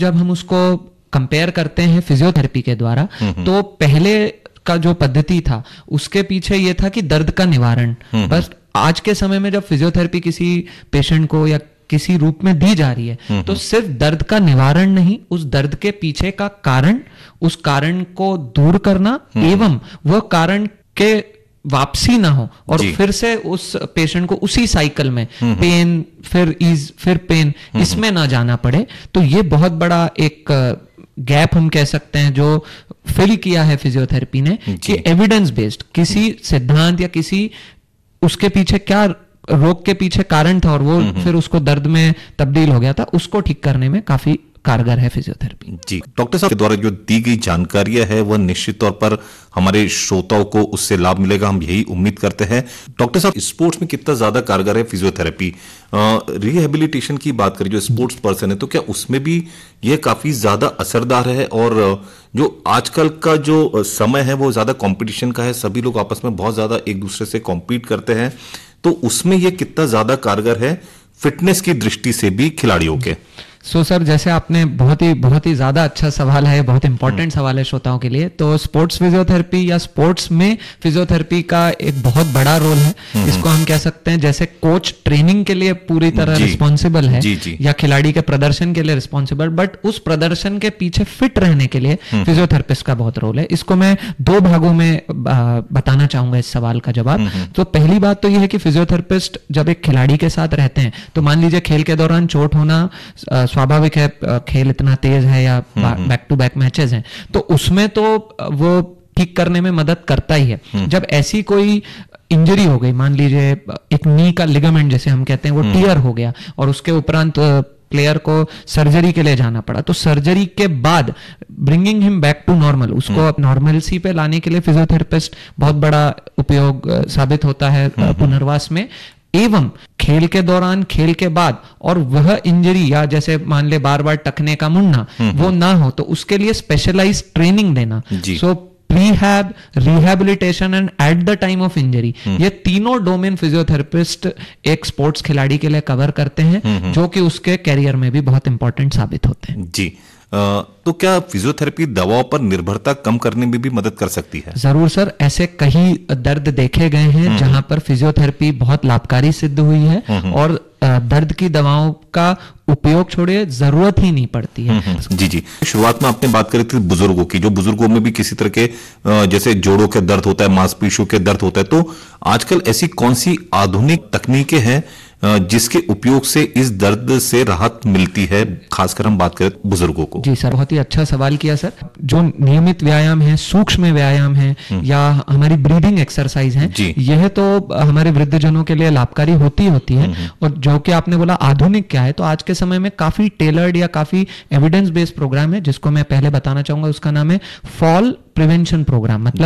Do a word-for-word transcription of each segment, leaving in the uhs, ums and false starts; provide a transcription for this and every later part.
जब हम उसको कंपेयर करते हैं फिजियोथेरेपी के द्वारा, तो पहले का जो पद्धति था उसके पीछे ये था कि दर्द का निवारण। बस आज के समय में जब फिजियोथेरेपी किसी पेशेंट को या किसी रूप में दी जा रही है तो सिर्फ दर्द का निवारण नहीं, उस दर्द के पीछे का कारण, उस कारण को दूर करना एवं वह कारण के वापसी ना हो और फिर से उस पेशेंट को उसी साइकिल में पेन फिर ईज फिर पेन इसमें ना जाना पड़े। तो ये बहुत बड़ा एक गैप हम कह सकते हैं जो फिल किया है फिजियोथेरेपी ने, कि एविडेंस बेस्ड किसी सिद्धांत या किसी उसके पीछे क्या रोग के पीछे कारण था और वो फिर उसको दर्द में तब्दील हो गया था, उसको ठीक करने में काफी कारगर है फिजियोथेरेपी। जी डॉक्टर साहब के द्वारा जो दी गई जानकारियां है वह निश्चित तौर पर हमारे श्रोताओं को उससे लाभ मिलेगा, हम यही उम्मीद करते हैं। डॉक्टर साहब, स्पोर्ट्स में कितना ज्यादा कारगर है फिजियोथेरेपी? रिहेबिलिटेशन की बात करें, जो स्पोर्ट्स पर्सन है तो क्या उसमें भी यह काफी ज्यादा असरदार है? और जो आजकल का जो समय है वो ज्यादा कंपटीशन का है, सभी लोग आपस में बहुत ज्यादा एक दूसरे से कॉम्पीट करते हैं, तो उसमें यह कितना ज्यादा कारगर है फिटनेस की दृष्टि से भी खिलाड़ियों के? सो so, सर जैसे आपने बहुत ही बहुत ही ज्यादा अच्छा सवाल है, बहुत इंपॉर्टेंट सवाल है श्रोताओं के लिए। तो स्पोर्ट्स फिजियोथेरेपी या स्पोर्ट्स में फिजियोथेरेपी का एक बहुत बड़ा रोल है। इसको हम कह सकते हैं जैसे कोच ट्रेनिंग के लिए पूरी तरह रिस्पॉन्सिबल है जी, जी. या खिलाड़ी के प्रदर्शन के लिए रिस्पॉन्सिबल, बट उस प्रदर्शन के पीछे फिट रहने के लिए फिजियोथेरेपिस्ट का बहुत रोल है। इसको मैं दो भागों में बताना चाहूंगा इस सवाल का जवाब। तो पहली बात तो यह है कि फिजियोथेरेपिस्ट जब एक खिलाड़ी के साथ रहते हैं तो मान लीजिए खेल के दौरान चोट होना स्वाभाविक है, खेल इतना तेज है या बैक टू बैक मैचेस हैं, तो उसमें तो वो ठीक करने में मदद करता ही है। जब ऐसी कोई इंजरी हो गई, मान लीजिए एक नी का लिगामेंट जैसे हम कहते हैं वो टियर हो गया और उसके उपरांत प्लेयर को सर्जरी के लिए जाना पड़ा, तो सर्जरी के बाद bringing him back to normal, उसको अब नॉर्मलसी पे लाने के लिए फिजियोथेरेपिस्ट बहुत बड़ा उपयोग साबित होता है पुनर्वास में, एवं खेल के दौरान, खेल के बाद, और वह इंजरी या जैसे मान ले बार बार टकने का मुड़ना वो ना हो तो उसके लिए स्पेशलाइज्ड ट्रेनिंग देना। सो प्रीहैब, rehabilitation and at the time of injury, ये तीनों डोमेन फिजियोथेरेपिस्ट एक स्पोर्ट्स खिलाड़ी के लिए कवर करते हैं, जो कि उसके कैरियर में भी बहुत इंपॉर्टेंट साबित होते हैं। जी आ, तो क्या फिजियोथेरेपी दवाओं पर निर्भरता कम करने में भी मदद कर सकती है? जरूर सर, ऐसे कई दर्द देखे गए हैं जहां पर फिजियोथेरेपी बहुत लाभकारी सिद्ध हुई है और दर्द की दवाओं का उपयोग छोड़िए जरूरत ही नहीं पड़ती है। जी जी, शुरुआत में आपने बात करी थी बुजुर्गों की, जो बुजुर्गों में भी किसी तरह के जैसे जोड़ों के दर्द होता है, मांसपेशियों के दर्द होता है, तो आजकल ऐसी कौन सी आधुनिक तकनीकें हैं जिसके उपयोग से इस दर्द से राहत मिलती है, खासकर हम बात करें बुजुर्गों को? जी सर, बहुत ही अच्छा सवाल किया सर। जो नियमित व्यायाम है, सूक्ष्म व्यायाम है या हमारी ब्रीदिंग एक्सरसाइज है, यह तो हमारे वृद्धजनों के लिए लाभकारी होती होती है। और जो कि आपने बोला आधुनिक क्या है, तो आज के समय में काफी टेलर्ड या काफी एविडेंस बेस्ड प्रोग्राम है जिसको मैं पहले बताना चाहूंगा। उसका नाम है फॉल प्रिवेंशन प्रोग्राम। मतलब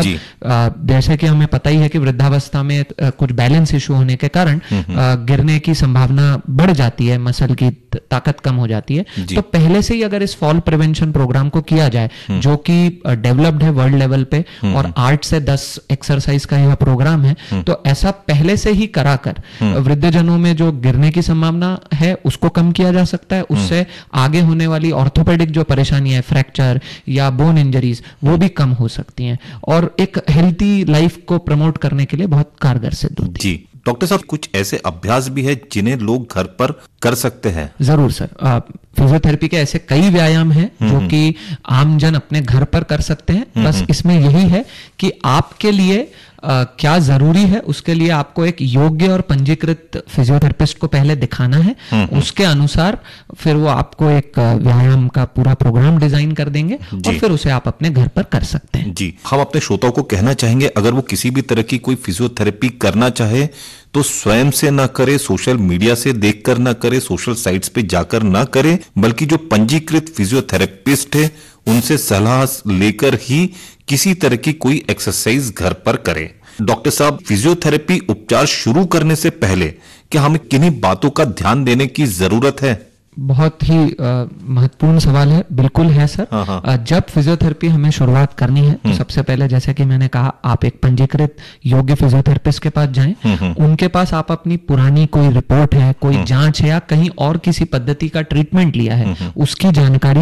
जैसे कि हमें पता ही है कि वृद्धावस्था में कुछ बैलेंस इशू होने के कारण गिरने की संभावना बढ़ जाती है, मसल की ताकत कम हो जाती है। तो पहले से ही अगर इस फॉल प्रिवेंशन प्रोग्राम को किया जाए, जो कि डेवलप्ड है वर्ल्ड लेवल पे और आठ से दस एक्सरसाइज का यह प्रोग्राम है, तो ऐसा पहले से ही कराकर वृद्धजनों में जो गिरने की संभावना है उसको कम किया जा सकता है। उससे आगे होने वाली ऑर्थोपेडिक जो परेशानियां है, फ्रैक्चर या बोन इंजरीज, वो भी कम हो सकती हैं और एक हेल्थी लाइफ को प्रमोट करने के लिए बहुत कारगर सिद्ध होती है। जी डॉक्टर साहब, कुछ ऐसे अभ्यास भी है जिन्हें लोग घर पर कर सकते हैं? जरूर सर, फिजियोथेरेपी के ऐसे कई व्यायाम हैं जो कि आम जन अपने घर पर कर सकते हैं। बस इसमें यही है कि आपके लिए आ, क्या जरूरी है, उसके लिए आपको एक योग्य और पंजीकृत फिजियोथेरेपिस्ट को पहले दिखाना है। उसके अनुसार फिर वो आपको एक व्यायाम का पूरा प्रोग्राम डिजाइन कर देंगे और फिर उसे आप अपने घर पर कर सकते हैं। जी, हम अपने श्रोताओं को कहना चाहेंगे, अगर वो किसी भी तरह की कोई फिजियोथेरेपी करना चाहे तो स्वयं से ना करे, सोशल मीडिया से देखकर ना करे, सोशल साइट्स पे जाकर ना करे, बल्कि जो पंजीकृत फिजियोथेरेपिस्ट है उनसे सलाह लेकर ही किसी तरह की कोई एक्सरसाइज घर पर करें। डॉक्टर साहब, फिजियोथेरेपी उपचार शुरू करने से पहले क्या हमें किन्हीं बातों का ध्यान देने की जरूरत है? बहुत ही महत्वपूर्ण सवाल है। बिल्कुल है सर। हाँ हाँ। जब फिजियोथेरेपी हमें शुरुआत करनी है तो सबसे पहले, जैसे कि मैंने कहा, आप एक पंजीकृत योग्य फिजियोथेरेपिस्ट के पास जाएं। उनके पास आप अपनी पुरानी कोई रिपोर्ट है, कोई जांच है या कहीं और किसी पद्धति का ट्रीटमेंट लिया है, उसकी जानकारी